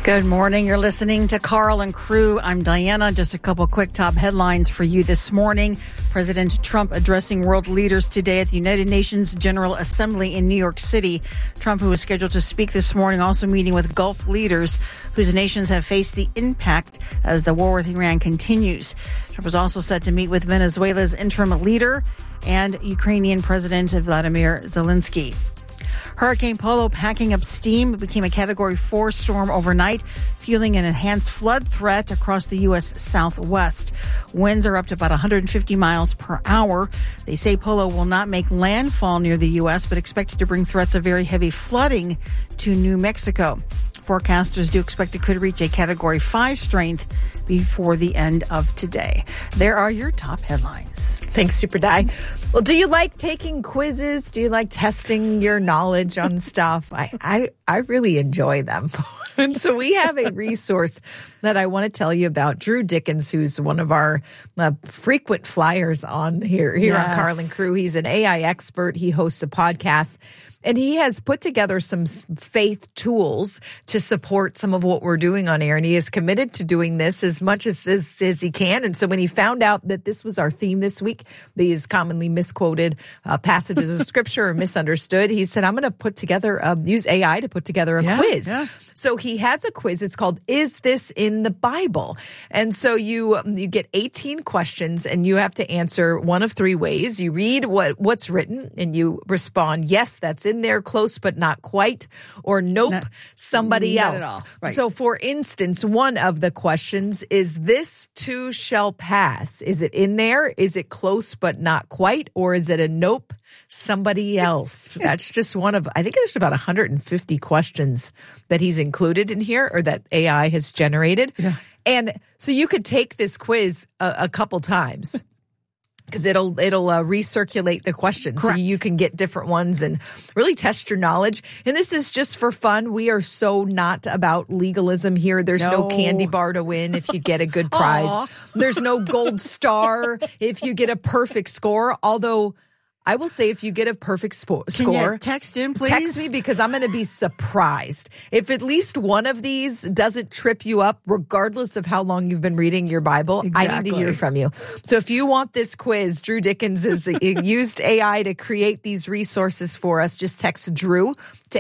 Good morning. You're listening to Carl and Crew. I'm Diana. Just a couple quick top headlines for you this morning. President Trump addressing world leaders today at the United Nations General Assembly in New York City. Trump, who was scheduled to speak this morning, also meeting with Gulf leaders whose nations have faced the impact as the war with Iran continues. Trump was also set to meet with Venezuela's interim leader and Ukrainian President Vladimir Zelensky. Hurricane Polo packing up steam. It became a Category 4 storm overnight, fueling an enhanced flood threat across the U.S. Southwest. Winds are up to about 150 miles per hour. They say Polo will not make landfall near the U.S., but expected to bring threats of very heavy flooding to New Mexico. Forecasters do expect it could reach a Category 5 strength before the end of today. There are your top headlines. Thanks, Super Di. Well, do you like taking quizzes? Do you like testing your knowledge on stuff? I really enjoy them. And so we have a resource that I want to tell you about. Drew Dickens, who's one of our frequent flyers on here on Carl and Crew. He's an AI expert. He hosts a podcast. And he has put together some faith tools to support some of what we're doing on air. And he is committed to doing this as much as he can. And so when he found out that this was our theme this week, these commonly misquoted passages of scripture or misunderstood, he said, I'm going to put together, use AI to put together a quiz. Yeah. So he has a quiz. It's called, Is This in the Bible? And so you get 18 questions and you have to answer one of three ways. You read what's written and you respond, yes, that's in there, close but not quite, or nope, somebody else. Right. So for instance, one of the questions is, this too shall pass. Is it in there? Is it close but not quite? Or is it a nope, somebody else? That's just one of, I think there's about 150 questions that he's included in here or that AI has generated. Yeah. And so you could take this quiz a couple times. Because it'll recirculate the questions. Correct. So you can get different ones and really test your knowledge. And this is just for fun. We are so not about legalism here. There's no candy bar to win if you get a good prize. There's no gold star if you get a perfect score. Although I will say, if you get a perfect score, can you text in, please? Text me, because I'm going to be surprised. If at least one of these doesn't trip you up, regardless of how long you've been reading your Bible, exactly. I need to hear from you. So if you want this quiz, Drew Dickens has used AI to create these resources for us. Just text Drew to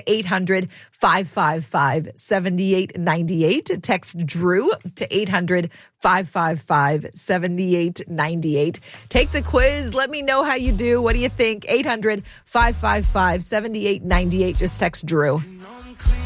800-555-7898. Text Drew to 800-555-7898. Take the quiz. Let me know how you do. What do you think? 800-555-7898. Just text Drew.